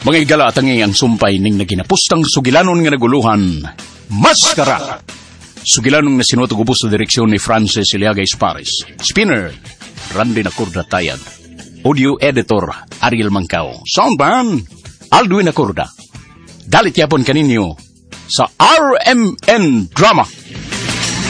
Mga igala tangi ang sumpay ning naginapustang sugilanon nga naguluhan. Maskara! Sugilanong na sinutog ubos sa direksyon ni Francis Iliaga Espares. Spinner, Randy Nacorda Tayag. Audio editor, Ariel Mancao. Soundman, Alduin Nacorda. Dalit yapon kaninyo sa RMN Drama.